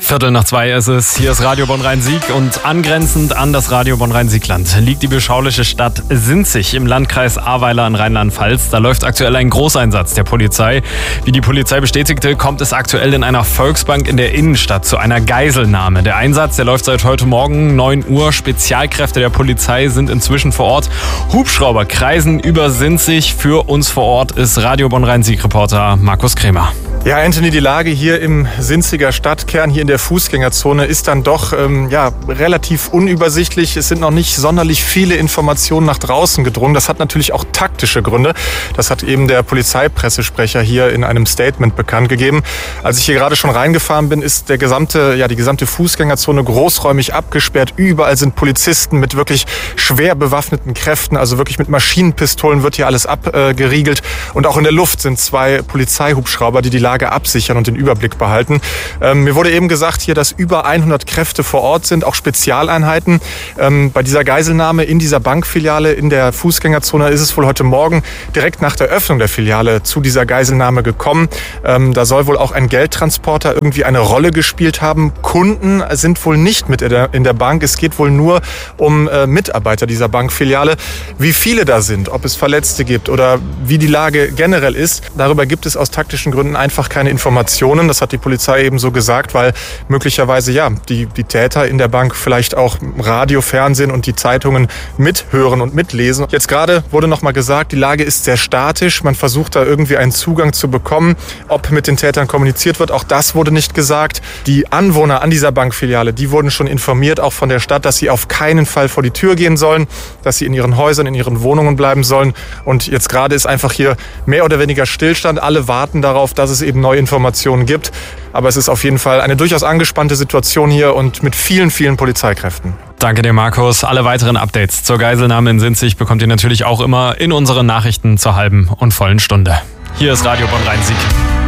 1:15 ist es. Hier ist Radio Bonn-Rhein-Sieg und angrenzend an das Radio Bonn-Rhein-Siegland liegt die beschauliche Stadt Sinzig im Landkreis Ahrweiler in Rheinland-Pfalz. Da läuft aktuell ein Großeinsatz der Polizei. Wie die Polizei bestätigte, kommt es aktuell in einer Volksbank in der Innenstadt zu einer Geiselnahme. Der Einsatz, der läuft seit heute Morgen 9 Uhr. Spezialkräfte der Polizei sind inzwischen vor Ort. Hubschrauber kreisen über Sinzig. Für uns vor Ort ist Radio Bonn-Rhein-Sieg-Reporter Markus Krämer. Ja, Anthony, die Lage hier im Sinziger Stadtkern, hier in der Fußgängerzone, ist dann doch relativ unübersichtlich. Es sind noch nicht sonderlich viele Informationen nach draußen gedrungen. Das hat natürlich auch taktische Gründe. Das hat eben der Polizeipressesprecher hier in einem Statement bekannt gegeben. Als ich hier gerade schon reingefahren bin, ist die gesamte Fußgängerzone großräumig abgesperrt. Überall sind Polizisten mit wirklich schwer bewaffneten Kräften, also wirklich mit Maschinenpistolen wird hier alles abgeriegelt. Und auch in der Luft sind 2 Polizeihubschrauber, die Lage absichern und den Überblick behalten. Mir wurde eben gesagt hier, dass über 100 Kräfte vor Ort sind, auch Spezialeinheiten. Bei dieser Geiselnahme in dieser Bankfiliale in der Fußgängerzone ist es wohl heute Morgen direkt nach der Öffnung der Filiale zu dieser Geiselnahme gekommen. Da soll wohl auch ein Geldtransporter irgendwie eine Rolle gespielt haben. Kunden sind wohl nicht mit in der Bank. Es geht wohl nur um Mitarbeiter dieser Bankfiliale. Wie viele da sind, ob es Verletzte gibt oder wie die Lage generell ist, darüber gibt es aus taktischen Gründen einfach keine Informationen. Das hat die Polizei eben so gesagt, weil möglicherweise die Täter in der Bank vielleicht auch Radio, Fernsehen und die Zeitungen mithören und mitlesen. Jetzt gerade wurde noch mal gesagt, die Lage ist sehr statisch. Man versucht da irgendwie einen Zugang zu bekommen. Ob mit den Tätern kommuniziert wird, auch das wurde nicht gesagt. Die Anwohner an dieser Bankfiliale, die wurden schon informiert, auch von der Stadt, dass sie auf keinen Fall vor die Tür gehen sollen, dass sie in ihren Häusern, in ihren Wohnungen bleiben sollen. Und jetzt gerade ist einfach hier mehr oder weniger Stillstand. Alle warten darauf, dass es eben neue Informationen gibt. Aber es ist auf jeden Fall eine durchaus angespannte Situation hier und mit vielen, vielen Polizeikräften. Danke dir, Markus. Alle weiteren Updates zur Geiselnahme in Sinzig bekommt ihr natürlich auch immer in unseren Nachrichten zur halben und vollen Stunde. Hier ist Radio Bonn-Rhein-Sieg.